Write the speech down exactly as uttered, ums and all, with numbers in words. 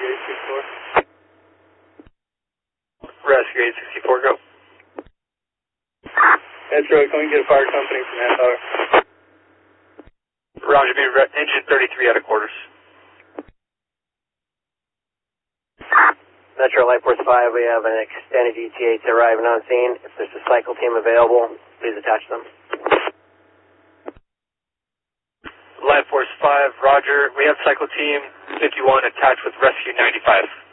eight sixty-four. Rescue eight sixty-four, go. Metro, can we get a fire company from Manpower? Roger, be re engine thirty-three out of quarters. Metro Light Force five, we have an extended E T H arriving on scene. If there's a cycle team available, please attach them. Light Force five, Roger. We have cycle team fifty-one attached with rescue ninety-five.